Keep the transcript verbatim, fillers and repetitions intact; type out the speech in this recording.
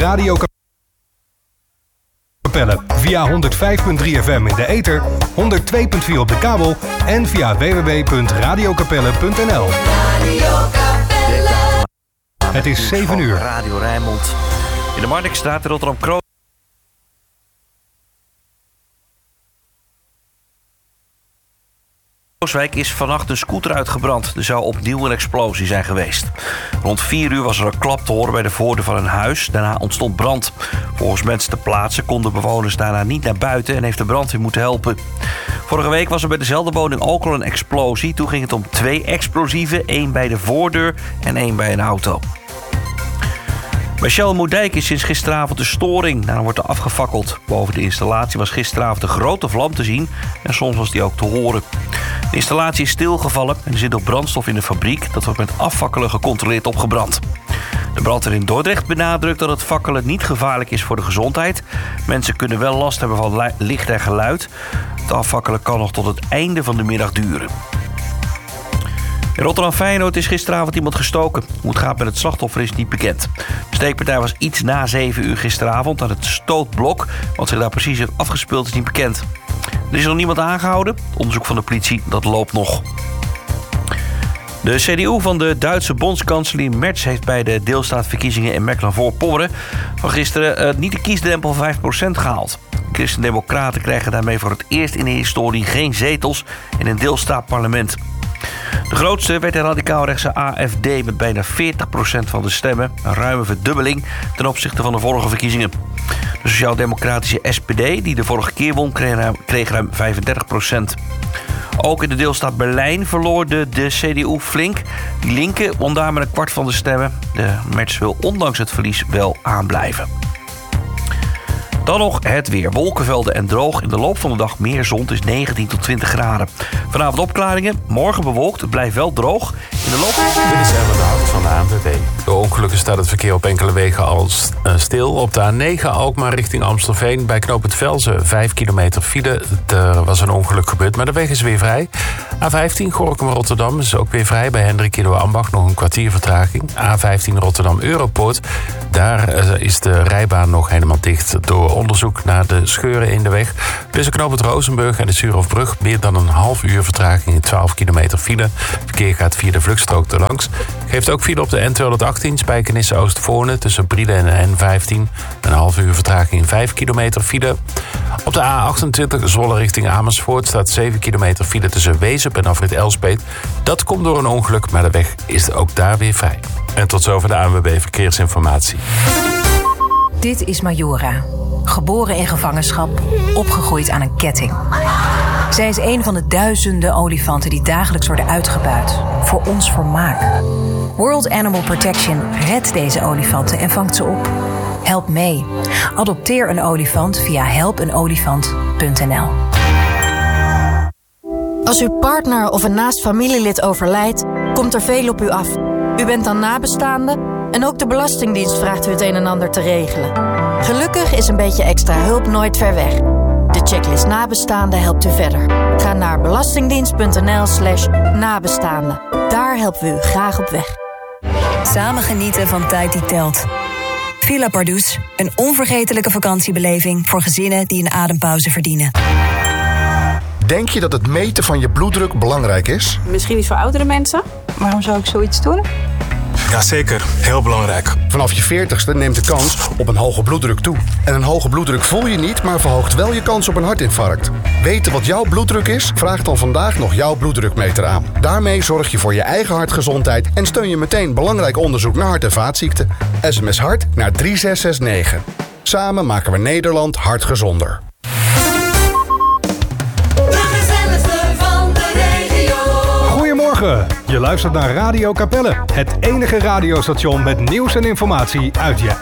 Radio Capelle. Via honderd vijf komma drie F M in de ether, honderd twee komma vier op de kabel en via w w w punt radio capelle punt n l. Het is zeven uur. Radio Rijnmond. In de Marnixstraat in Rotterdam-Kroon. In Krooswijk is vannacht een scooter uitgebrand. Er zou opnieuw een explosie zijn geweest. Rond vier uur was er een klap te horen bij de voordeur van een huis. Daarna ontstond brand. Volgens mensen ter plaatse konden bewoners daarna niet naar buiten en heeft de brandweer moeten helpen. Vorige week was er bij dezelfde woning ook al een explosie. Toen ging het om twee explosieven. één bij de voordeur en één bij een auto. Bij Shell Moerdijk is sinds gisteravond de storing. Daarom wordt er afgefakkeld. Boven de installatie was gisteravond een grote vlam te zien. En soms was die ook te horen. De installatie is stilgevallen en er zit nog brandstof in de fabriek. Dat wordt met afvakkelen gecontroleerd opgebrand. De brandweer in Dordrecht benadrukt dat het fakkelen niet gevaarlijk is voor de gezondheid. Mensen kunnen wel last hebben van licht en geluid. Het afvakkelen kan nog tot het einde van de middag duren. In Rotterdam-Feyenoord is gisteravond iemand gestoken. Hoe het gaat met het slachtoffer is niet bekend. De steekpartij was iets na zeven uur gisteravond aan het stootblok. Wat zich daar precies heeft afgespeeld is niet bekend. Er is nog niemand aangehouden. Het onderzoek van de politie dat loopt nog. De C D U van de Duitse bondskanselier Merz heeft bij de deelstaatverkiezingen in Mecklenburg-Vorpommern van gisteren uh, niet de kiesdrempel van vijf procent gehaald. Christen-democraten krijgen daarmee voor het eerst in de historie geen zetels in een deelstaatparlement. De grootste werd de radicaal-rechtse A F D met bijna veertig procent van de stemmen. Een ruime verdubbeling ten opzichte van de vorige verkiezingen. De sociaal-democratische S P D, die de vorige keer won, kreeg ruim, kreeg ruim vijfendertig procent. Ook in de deelstaat Berlijn verloor de, de C D U flink. Die linken won daar met een kwart van de stemmen. De Merz wil ondanks het verlies wel aanblijven. Dan nog het weer. Wolkenvelden en droog. In de loop van de dag meer zon. Het is negentien tot twintig graden. Vanavond opklaringen. Morgen bewolkt. Het blijft wel droog. In de loop... Dit is Erwin de Hart van de A N W B. Door ongelukken staat het verkeer op enkele wegen al stil. Op de A negen Alkmaar richting Amstelveen. Bij knooppunt Velzen vijf kilometer file. Er was een ongeluk gebeurd, maar de weg is weer vrij. A vijftien Gorinchem-Rotterdam is ook weer vrij. Bij Hendrik Ido Ambach nog een kwartier vertraging. A vijftien Rotterdam-Europoort. Daar is de rijbaan nog helemaal dicht door onderzoek naar de scheuren in de weg. Tussen knooppunt Rozenburg en de Suurhofbrug meer dan een half uur vertraging in twaalf kilometer file. Verkeer gaat via de vluchtstrook erlangs. Geeft ook file op de N tweehonderdachttien Spijkenisse-Oostvoorne tussen Brielen en de N vijftien. Een half uur vertraging in vijf kilometer file. Op de A achtentwintig Zwolle richting Amersfoort staat zeven kilometer file tussen Wezep en Afrit Elspeet. Dat komt door een ongeluk, maar de weg is ook daar weer vrij. En tot zover de A N W B Verkeersinformatie. Dit is Majora. Geboren in gevangenschap, opgegroeid aan een ketting. Zij is een van de duizenden olifanten die dagelijks worden uitgebuit. Voor ons vermaak. World Animal Protection redt deze olifanten en vangt ze op. Help mee. Adopteer een olifant via help een olifant punt n l. Als uw partner of een naast familielid overlijdt, komt er veel op u af. U bent dan nabestaande en ook de Belastingdienst vraagt u het een en ander te regelen. Gelukkig is een beetje extra hulp nooit ver weg. De checklist nabestaanden helpt u verder. Ga naar belastingdienst punt n l slash nabestaanden. Daar helpen we u graag op weg. Samen genieten van tijd die telt. Villa Pardoes, een onvergetelijke vakantiebeleving voor gezinnen die een adempauze verdienen. Denk je dat het meten van je bloeddruk belangrijk is? Misschien niet voor oudere mensen. Waarom zou ik zoiets doen? Jazeker, heel belangrijk. Vanaf je veertigste neemt de kans op een hoge bloeddruk toe. En een hoge bloeddruk voel je niet, maar verhoogt wel je kans op een hartinfarct. Weten wat jouw bloeddruk is? Vraag dan vandaag nog jouw bloeddrukmeter aan. Daarmee zorg je voor je eigen hartgezondheid en steun je meteen belangrijk onderzoek naar hart- en vaatziekten. S M S hart naar drie zes zes negen. Samen maken we Nederland hartgezonder. Goedemorgen, je luistert naar Radio Capelle. Het enige radiostation met nieuws en informatie uit je